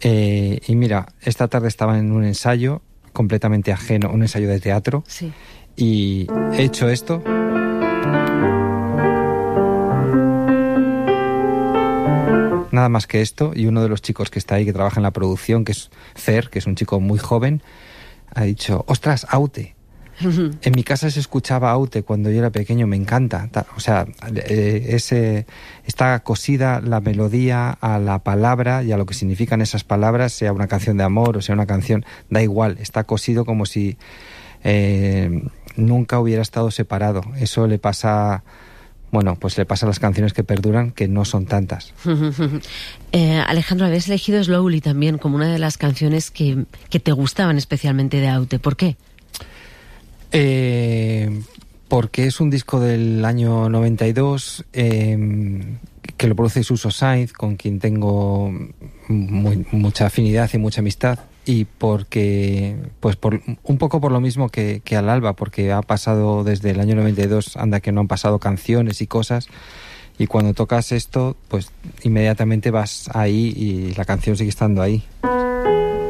Y mira, esta tarde estaba en un ensayo completamente ajeno, un ensayo de teatro, Sí. y he hecho esto. Nada más que esto, y uno de los chicos que está ahí, que trabaja en la producción, que es Cer, que es un chico muy joven, ha dicho, ostras, Aute. En mi casa se escuchaba Aute cuando yo era pequeño, me encanta. O sea, está cosida la melodía a la palabra y a lo que significan esas palabras, sea una canción de amor o sea una canción, da igual, está cosido como si nunca hubiera estado separado. Eso le pasa... Bueno, pues le pasa a las canciones que perduran, que no son tantas. Alejandro, habías elegido Slowly también como una de las canciones que te gustaban especialmente de Aute. ¿Por qué? Porque es un disco del año 92, que lo produce Suso Sainz, con quien tengo mucha afinidad y mucha amistad. Y porque, pues un poco por lo mismo que al Alba, porque ha pasado desde el año 92, anda que no han pasado canciones y cosas, y cuando tocas esto, pues inmediatamente vas ahí y la canción sigue estando ahí.